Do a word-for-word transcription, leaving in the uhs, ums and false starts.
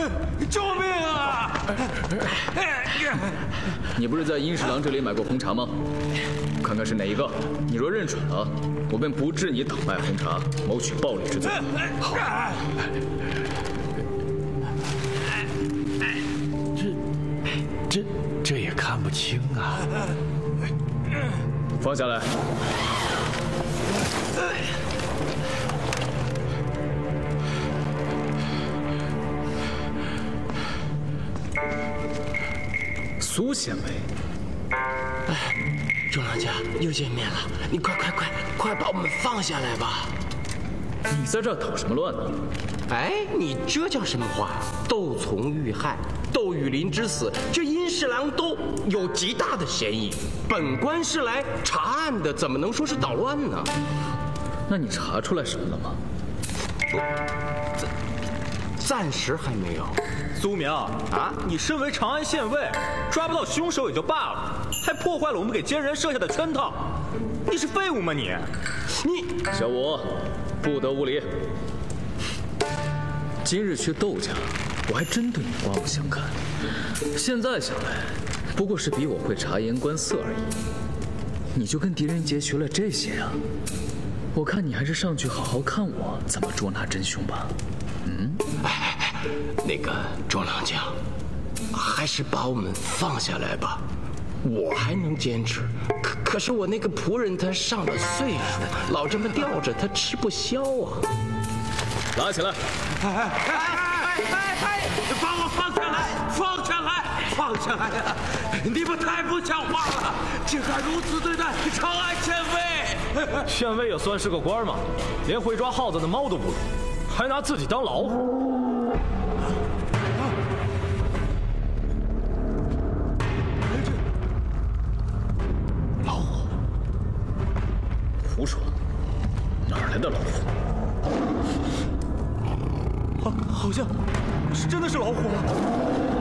救命啊！ 你不是在殷侍郎这里买过红茶吗？看看是哪一个。你若认准了，我便不治你倒卖红茶、谋取暴利之罪。好。 这、这、这也看不清啊！ 放下来。苏县尉， 哎，中郎家又见面了，你快快快快把我们放下来吧！ 你在这捣什么乱呢？ 哎，你这叫什么话？窦从遇害，窦雨林之死，这殷侍郎都有极大的嫌疑。本官是来查案的，怎么能说是捣乱呢？ 那你查出来什么了吗？ 暂暂时还没有。 苏明啊，你身为长安县尉，抓不到凶手也就罢了，还破坏了我们给奸人设下的圈套，你是废物吗你？ 你小五，不得无礼。今日去窦家，我还真对你刮目相看。现在想来，不过是比我会察言观色而已。你就跟狄仁杰学了这些啊？我看你还是上去好好看我怎么捉拿真凶吧。嗯， 哎哎哎，那个庄郎将，还是把我们放下来吧。我还能坚持，可可是我那个仆人他上了岁数，老这么吊着他吃不消啊。 拉起来！ 哎哎哎哎哎！把我放下来！放下来！放下来呀！你们太不像话了，竟敢如此对待长安县尉！ 县尉也算是个官嘛，连会抓耗子的猫都不如，还拿自己当老虎。 老虎？胡说！哪来的老虎？ 好，好像是真的是老虎。